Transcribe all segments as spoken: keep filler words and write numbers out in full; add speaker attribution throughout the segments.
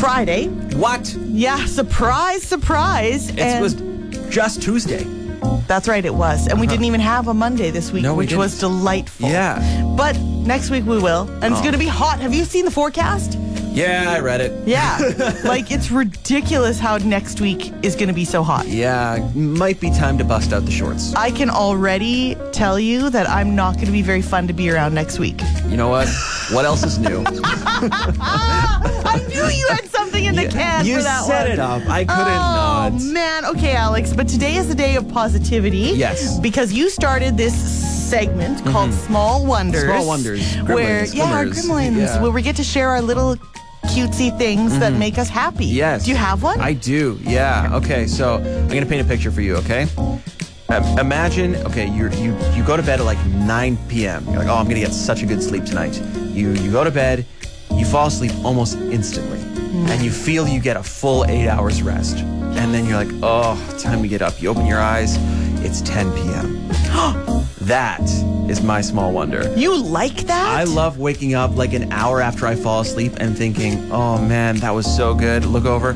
Speaker 1: Friday.
Speaker 2: What?
Speaker 1: Yeah, surprise, surprise.
Speaker 2: It
Speaker 1: and
Speaker 2: was just Tuesday.
Speaker 1: That's right, it was. And we
Speaker 2: Uh-huh.
Speaker 1: didn't even have a Monday this week,
Speaker 2: No, we
Speaker 1: which
Speaker 2: didn't.
Speaker 1: was delightful.
Speaker 2: Yeah.
Speaker 1: But next week we will. And it's
Speaker 2: Oh.
Speaker 1: going to be hot. Have you seen the forecast?
Speaker 2: Yeah, I read it.
Speaker 1: Yeah. Like, it's ridiculous how next week is going to be so hot.
Speaker 2: Yeah, might be time to bust out the shorts.
Speaker 1: I can already tell you that I'm not going to be very fun to be around next week.
Speaker 2: You know what? What else is new?
Speaker 1: I knew you had something in the can
Speaker 2: you
Speaker 1: for that
Speaker 2: set
Speaker 1: one.
Speaker 2: it up. I couldn't
Speaker 1: Oh,
Speaker 2: not.
Speaker 1: man. Okay, Alex, but today is the day of positivity.
Speaker 2: Yes.
Speaker 1: Because you started this segment called Small Wonders.
Speaker 2: Small Wonders.
Speaker 1: Where,
Speaker 2: Gremlins,
Speaker 1: yeah, our
Speaker 2: glimmers.
Speaker 1: gremlins.
Speaker 2: Yeah.
Speaker 1: Where we get to share our little cutesy things that make us happy.
Speaker 2: Yes.
Speaker 1: Do you have one?
Speaker 2: I do, yeah. Okay, so I'm going to paint a picture for you, okay? Um, imagine, okay, you you you go to bed at like nine p.m. You're like, oh, I'm going to get such a good sleep tonight. You, you go to bed, you fall asleep almost instantly, and you feel you get a full eight hours rest. And then you're like, oh, time to get up. You open your eyes, it's ten p.m. That is my small wonder.
Speaker 1: You like that?
Speaker 2: I love waking up like an hour after I fall asleep and thinking, oh man, that was so good. Look over.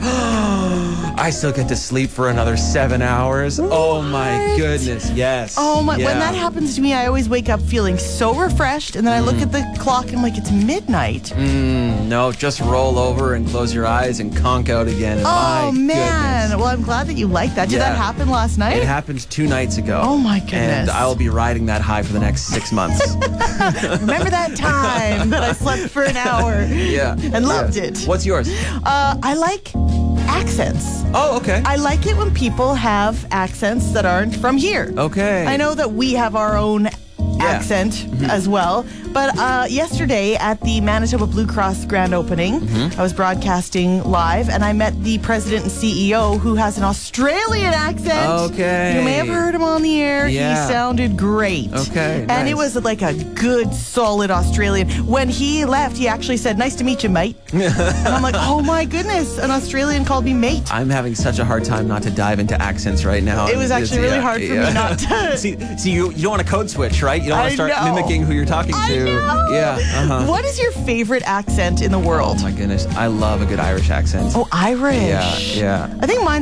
Speaker 2: I still get to sleep for another seven hours. Oh my
Speaker 1: What?
Speaker 2: goodness. Yes.
Speaker 1: Oh my!
Speaker 2: Yeah.
Speaker 1: When that happens to me, I always wake up feeling so refreshed, and then I look at the clock and I'm like, it's midnight.
Speaker 2: Mm, no, just roll over and close your eyes and conk out again.
Speaker 1: Oh
Speaker 2: my
Speaker 1: man!
Speaker 2: goodness.
Speaker 1: Well, I'm glad that you like that. Did
Speaker 2: Yeah.
Speaker 1: that happen last night?
Speaker 2: It happened two nights ago.
Speaker 1: Oh, my goodness.
Speaker 2: And I will be riding that high for the next six months.
Speaker 1: Remember that time that I slept for an hour?
Speaker 2: Yeah.
Speaker 1: And loved
Speaker 2: Yeah.
Speaker 1: it.
Speaker 2: What's yours?
Speaker 1: Uh, I like accents.
Speaker 2: Oh, okay.
Speaker 1: I like it when people have accents that aren't from here.
Speaker 2: Okay.
Speaker 1: I know that we have our own accent
Speaker 2: Mm-hmm.
Speaker 1: as well. But uh, yesterday at the Manitoba Blue Cross grand opening,
Speaker 2: Mm-hmm.
Speaker 1: I was broadcasting live and I met the president and C E O who has an Australian accent.
Speaker 2: Okay.
Speaker 1: You may have heard him on the air.
Speaker 2: Yeah.
Speaker 1: He sounded great.
Speaker 2: Okay,
Speaker 1: And
Speaker 2: nice.
Speaker 1: it was like a good, solid Australian. When he left, he actually said, "Nice to meet you, mate." And I'm like, oh my goodness, an Australian called me mate.
Speaker 2: I'm having such a hard time not to dive into accents right now.
Speaker 1: It was
Speaker 2: It's-
Speaker 1: actually really
Speaker 2: yeah,
Speaker 1: hard for
Speaker 2: yeah.
Speaker 1: me not to.
Speaker 2: see, see, you, you don't want to code switch, right? You don't want
Speaker 1: I
Speaker 2: to start
Speaker 1: know.
Speaker 2: mimicking who you're talking
Speaker 1: I
Speaker 2: to.
Speaker 1: know.
Speaker 2: Yeah. Uh-huh.
Speaker 1: What is your favorite accent in the world?
Speaker 2: Oh my goodness, I love a good Irish accent.
Speaker 1: Oh, Irish.
Speaker 2: Yeah, yeah.
Speaker 1: I think mine